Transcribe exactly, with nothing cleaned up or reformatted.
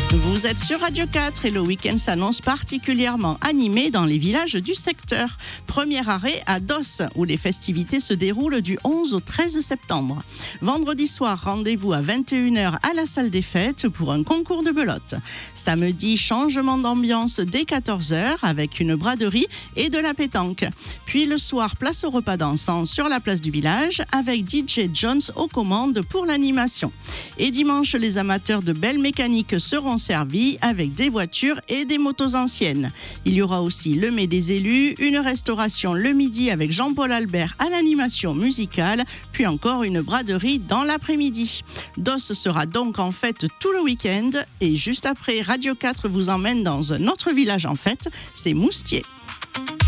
Vous êtes sur Radio quatre et le week-end s'annonce particulièrement animé dans les villages du secteur. Premier arrêt à Dos, où les festivités se déroulent du onze au treize septembre. Vendredi soir, rendez-vous à vingt et une heures à la salle des fêtes pour un concours de belote. Samedi, changement d'ambiance dès quatorze heures avec une braderie et de la pétanque. Puis le soir, place au repas dansant sur la place du village avec D J Jones aux commandes pour l'animation. Et dimanche, les amateurs de belles mécaniques seront servis avec des voitures et des motos anciennes. Il y aura aussi le mets des élus, une restauration le midi avec Jean-Paul Albert à l'animation musicale, puis encore une braderie dans l'après-midi. Dos sera donc en fête tout le week-end et juste après, Radio quatre vous emmène dans un autre village en fête, c'est Moustier.